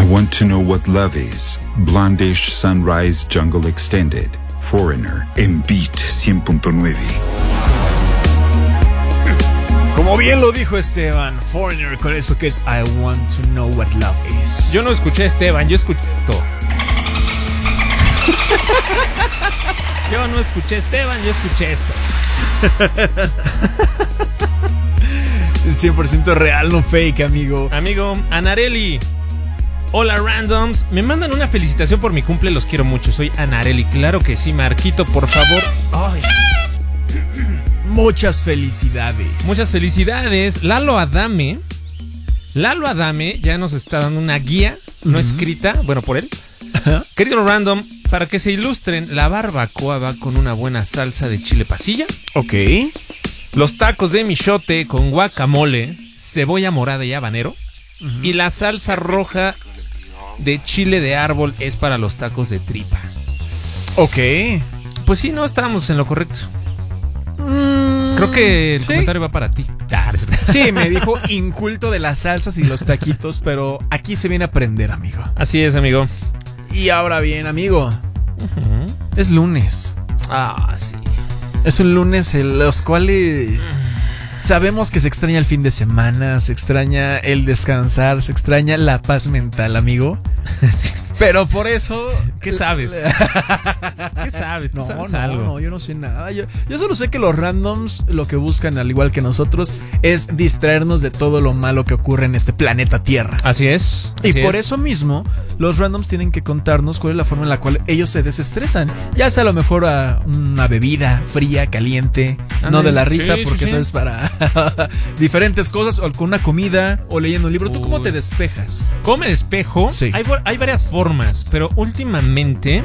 want to know what love is. Blondish Sunrise Jungle Extended. Foreigner en Beat 100.9. Como bien lo dijo Esteban, Foreigner con eso que es I want to know what love is. Yo no escuché a Esteban, yo escuché esto. Yo no escuché a Esteban, yo escuché esto. 100% real, no fake, amigo. Amigo, Anareli. Hola randoms, me mandan una felicitación por mi cumple, los quiero mucho. Soy Anareli, claro que sí, Marquito, por favor. Ay. Muchas felicidades. Muchas felicidades. Lalo Adame ya nos está dando una guía no escrita, bueno, por él. Querido random, para que se ilustren, la barbacoa va con una buena salsa de chile pasilla. Ok. Los tacos de michote con guacamole, cebolla morada y habanero. Y la salsa roja de chile de árbol es para los tacos de tripa. Ok. Pues sí, no estábamos en lo correcto. Creo que el comentario va para ti. Sí, me dijo inculto de las salsas y los taquitos, pero aquí se viene a aprender, amigo. Así es, amigo. Y ahora bien, amigo, es lunes. Ah, sí. Es un lunes en los cuales sabemos que se extraña el fin de semana, se extraña el descansar, se extraña la paz mental, amigo. Pero por eso... ¿Qué sabes? ¿Qué sabes? ¿Tú sabes algo? No, yo no sé nada. Yo solo sé que los randoms lo que buscan, al igual que nosotros, es distraernos de todo lo malo que ocurre en este planeta Tierra. Así es. Y por eso mismo, los randoms tienen que contarnos cuál es la forma en la cual ellos se desestresan. Ya sea a lo mejor a una bebida fría, caliente, no de la risa, porque eso es para diferentes cosas, o con una comida, o leyendo un libro. ¿Tú cómo te despejas? ¿Cómo me despejo? Sí. Hay varias formas, pero últimamente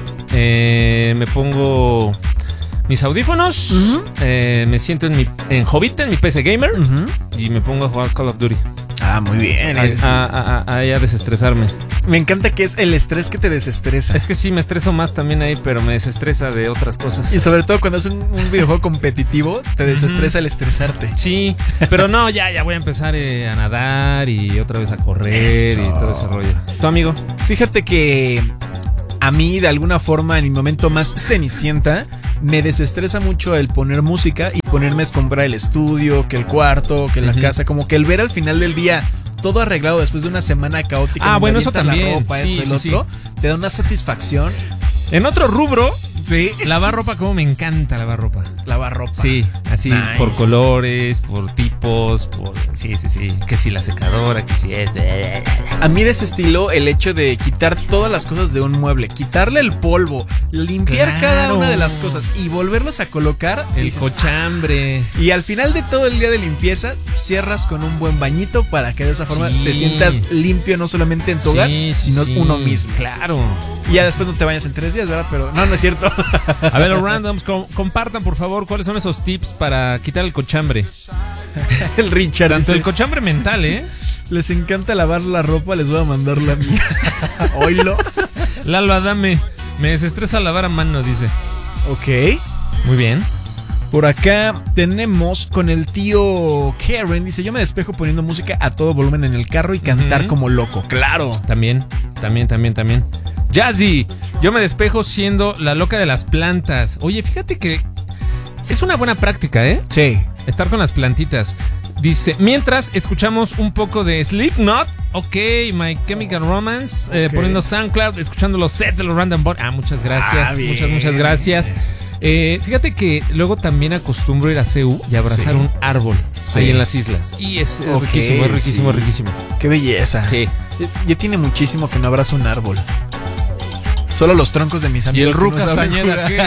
me pongo mis audífonos, me siento en Hobbit, en mi PC Gamer, y me pongo a jugar Call of Duty. Ah, muy bien. A desestresarme. Me encanta que es el estrés que te desestresa. Es que sí, me estreso más también ahí, pero me desestresa de otras cosas. Y sobre todo cuando es un videojuego competitivo, te desestresa el estresarte. Sí, pero no, ya voy a empezar a nadar y otra vez a correr. Eso. Y todo ese rollo. ¿Tu amigo? Fíjate que a mí, de alguna forma, en mi momento más cenicienta, me desestresa mucho el poner música y ponerme a escombrar el estudio, que el cuarto, que la casa. Como que el ver al final del día todo arreglado después de una semana caótica. Ah, bueno, eso también. La ropa, sí, esto, el otro, te da una satisfacción. En otro rubro, sí, lavar ropa, como me encanta lavar ropa. Lavar ropa. Sí, así, nice. Por colores, por tipos, por... Sí. Que si la secadora, que si es... A mí de ese estilo, el hecho de quitar todas las cosas de un mueble, quitarle el polvo, limpiar cada una de las cosas y volverlos a colocar. El dices, cochambre. Y al final de todo el día de limpieza, cierras con un buen bañito para que de esa forma te sientas limpio, no solamente en tu hogar, sino uno mismo. Claro. Y ya después no te bañas en 3 días, ¿verdad? Pero no es cierto. A ver, los randoms, compartan por favor cuáles son esos tips para quitar el cochambre. El Richard tanto dice, el cochambre mental, les encanta lavar la ropa, les voy a mandar la mía. Oílo. Lalo Adame, me desestresa lavar a mano, dice. Ok. Muy bien. Por acá tenemos con el tío Karen, dice, yo me despejo poniendo música a todo volumen en el carro y cantar como loco. Claro. También. Jazzy, yo me despejo siendo la loca de las plantas. Oye, fíjate que es una buena práctica, Sí. Estar con las plantitas. Dice, mientras escuchamos un poco de Slipknot, ok, My Chemical Romance, poniendo SoundCloud, escuchando los sets de los Random Boys. Muchas gracias, muchas gracias. Fíjate que luego también acostumbro ir a CEU y abrazar un árbol ahí en las islas. Y es riquísimo. Qué belleza. Sí. Ya tiene muchísimo que no abrazo un árbol. Solo los troncos de mis amigos. ¿Y el Ru Castañeda qué?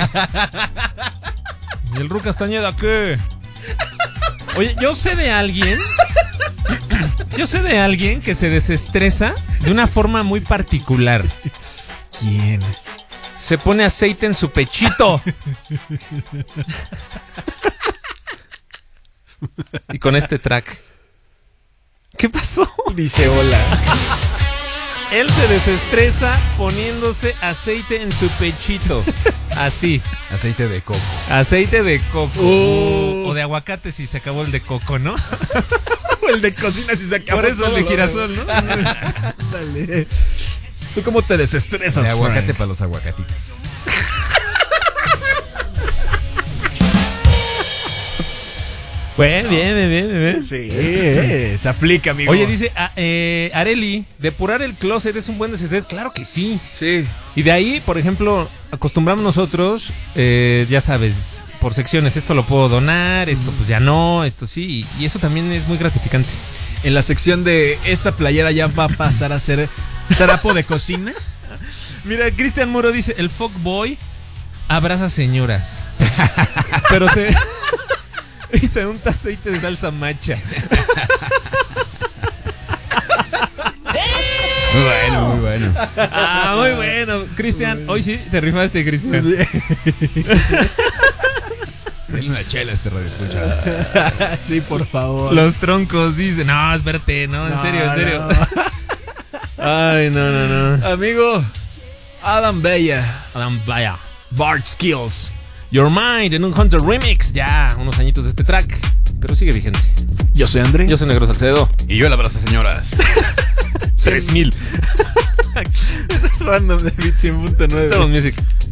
¿Y el Ru Castañeda qué? Oye, yo sé de alguien que se desestresa de una forma muy particular. ¿Quién? Se pone aceite en su pechito. Y con este track. ¿Qué pasó? Dice hola. Él se desestresa poniéndose aceite en su pechito. Así. Aceite de coco. Aceite de coco. O de aguacate si se acabó el de coco, ¿no? O el de cocina si se acabó. Por eso el de girasol, ¿no? Dale. ¿Tú cómo te desestresas, De aguacate Frank? para los aguacatitos. Bueno, bien. Sí, se aplica, amigo. Oye, dice Areli, depurar el closet es un buen desestrés. Claro que sí. Sí. Y de ahí, por ejemplo, acostumbramos nosotros, ya sabes, por secciones, esto lo puedo donar, esto pues ya no, esto sí, y eso también es muy gratificante. En la sección de esta playera ya va a pasar a ser trapo de cocina. Mira, Cristian Muro dice, el fuckboy abraza señoras, pero y se unta aceite de salsa macha. Muy bueno. Ah, muy bueno. Cristian, hoy sí te rifaste, Cristian. Denle una chela a este radio escucha. Sí, por favor. Los troncos dicen, no, espérate, no, en serio. Ay, no. Amigo, Adam Bella, Adam, vaya. Bart Skills. Your Mind en un Hunter Remix. Ya, unos añitos de este track, pero sigue vigente. Yo soy André. Yo soy Negro Salcedo. Y yo el abrazo, señoras. 3000. Random de Beat 100.9. Todos Music.